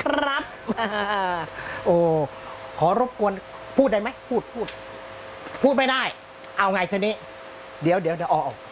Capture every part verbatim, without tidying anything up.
ครับโอ้ขอรบกวนพูดได้ไหมพูดพูดพูดไม่ได้เอาไงทีนี้เดี๋ยวเดี๋ยวเดี๋ยวออก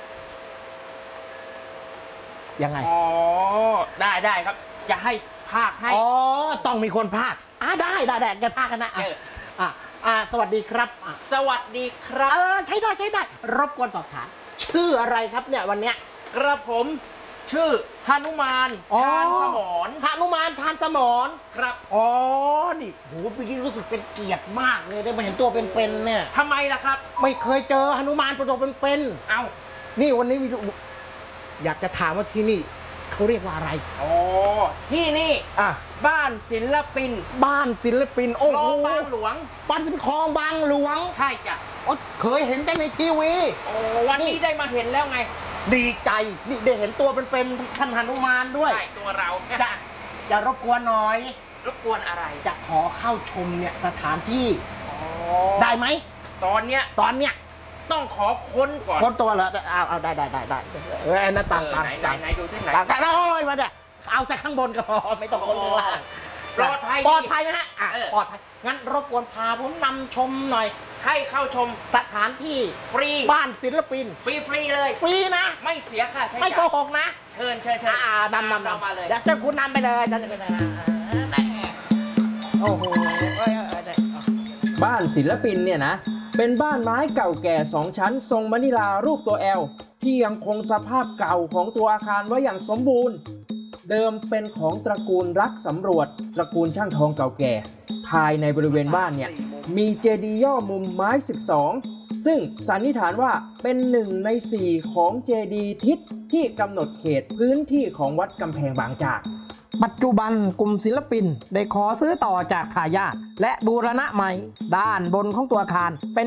ยังไงอ๋อได้ได้ครับจะให้ภาคให้อ๋อต้องมีคนภาคอ่ะได้ได้ได้แกภาคกันนะอ่ะอ่ะอ่ะสวัสดีครับสวัสดีครับเออใช้ได้ใช้ได้รบกวนสอบถามชื่ออะไรครับเนี่ยวันเนี้ยกระผมชื่อหนุมานทานสมรหนุมานทานสมรครับอ๋อนี่โหเมื่อกี้รู้สึกเป็นเกียรติมากเลยได้มาเห็นตัวเป็นๆเนี่ยทำไมล่ะครับไม่เคยเจอหนุมานตัวเป็นๆเอ้านี่วันนี้อยากจะถามว่าที่นี่เขาเรียกว่าอะไรอ๋อที่นี่อ่ะบ้านศิลปินบ้านศิลปินโอ้โหบางหลวงบ้านเป็นคลองบางหลวงใช่จ้ะเคยเห็นแต่ในทีวีโอ้วันนี้ได้มาเห็นแล้วไงดีใจนี่ได้เห็นตัวเป็นๆท่านหนุมานด้วยใช่ตัวเราจะจะรบกวนหน่อยรบกวนอะไรจะขอเข้าชมเนี่ยสถานที่ได้ไหมตอนเนี้ยตอนเนี้ยต้องขอค้นก่อนค้นตัวเหรอเอาเอาได้ได้ได้ได้เออนั่นตามตามไหนไหนดูสิไหนตามแล้วโอ้ยมาเนี่ยเอาจากข้างบนก็พอไม่ต้องคนข้างล่างปลอดภัยปลอดภัยไหมฮะอ่ะปลอดภัยงั้นรบกวนพาผมนำชมหน่อยให้เข้าชมสถานที่ฟรีบ้านศิลปินฟรีฟรีเลยฟรีนะไม่เสียค่าใช้จ่ายไม่โกหกนะเชิญเชิญเชิญอ่านำนำนำมาเลยเดี๋ยวเจ้าคุณนำไปเลยจะไปเลยโอ้โหบ้านศิลปินเนี่ยนะเป็นบ้านไม้เก่าแก่สองชั้นทรงมะนิลารูปตัวแอลที่ยังคงสภาพเก่าของตัวอาคารไว้อย่างสมบูรณ์เดิมเป็นของตระกูลรักสำรวจตระกูลช่างทองเก่าแก่ภายในบริเวณบ้านเนี่ยมีเจดีย์ย่อมุมไม้สิบสองซึ่งสันนิษฐานว่าเป็นหนึ่งในสี่ของเจดีย์ทิศที่กำหนดเขตพื้นที่ของวัดกำแพงบางจากปัจจุบันกลุ่มศิลปินได้ขอซื้อต่อจากทายาทและบูรณะใหม่ด้านบนของตัวอาคารเป็น